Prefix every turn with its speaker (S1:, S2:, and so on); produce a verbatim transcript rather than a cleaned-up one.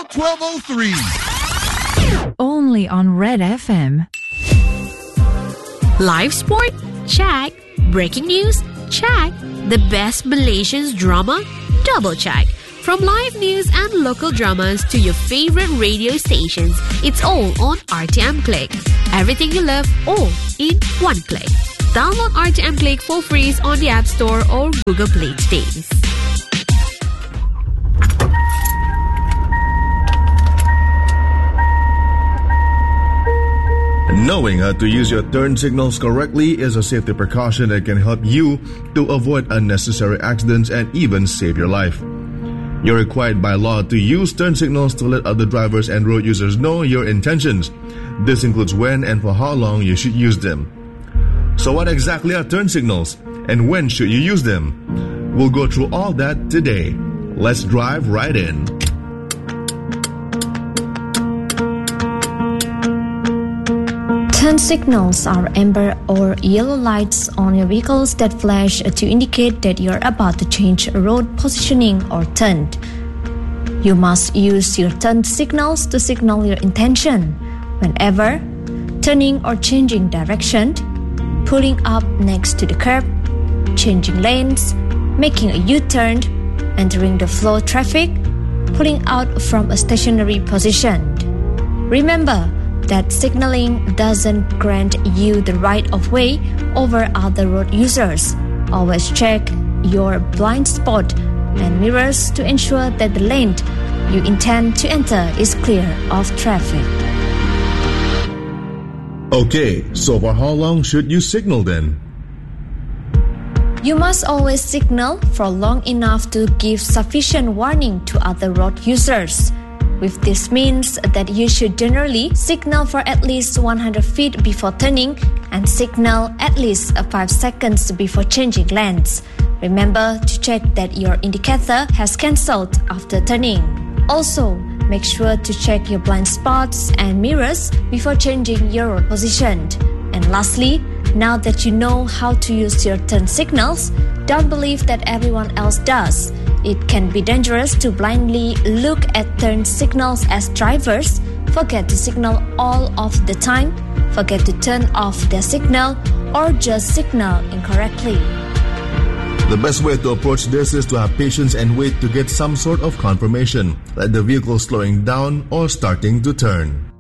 S1: Channel twelve oh three.
S2: Only on Red F M.
S3: Live sport? Check. Breaking news? Check. The best Malaysian drama? Double check. From live news and local dramas to your favorite radio stations, it's all on R T M Click. Everything you love, all in one click. Download R T M Click for free on the App Store or Google Play today.
S4: Knowing how to use your turn signals correctly is a safety precaution that can help you to avoid unnecessary accidents and even save your life. You're required by law to use turn signals to let other drivers and road users know your intentions. This includes when and for how long you should use them. So what exactly are turn signals and when should you use them? We'll go through all that today. Let's drive right in.
S5: Turn signals are amber or yellow lights on your vehicles that flash to indicate that you're about to change road positioning or turn. You must use your turn signals to signal your intention whenever turning or changing direction, pulling up next to the curb, changing lanes, making a U-turn, entering the flow of traffic, pulling out from a stationary position. Remember that signaling doesn't grant you the right of way over other road users. Always check your blind spot and mirrors to ensure that the lane you intend to enter is clear of traffic.
S4: Okay, so for how long should you signal then?
S5: You must always signal for long enough to give sufficient warning to other road users. With this means that you should generally signal for at least one hundred feet before turning and signal at least five seconds before changing lanes. Remember to check that your indicator has cancelled after turning. Also, make sure to check your blind spots and mirrors before changing your road position. And lastly, now that you know how to use your turn signals, don't believe that everyone else does. It can be dangerous to blindly look at turn signals as drivers forget to signal all of the time, forget to turn off their signal, or just signal incorrectly.
S4: The best way to approach this is to have patience and wait to get some sort of confirmation, like the vehicle slowing down or starting to turn.